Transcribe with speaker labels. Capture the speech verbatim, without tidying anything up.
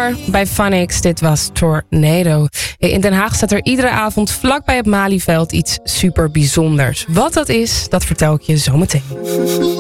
Speaker 1: Thor bij Phonics. Dit was Tornado. In Den Haag staat er iedere avond vlakbij het Malieveld iets super bijzonders. Wat dat is, dat vertel ik je zo meteen.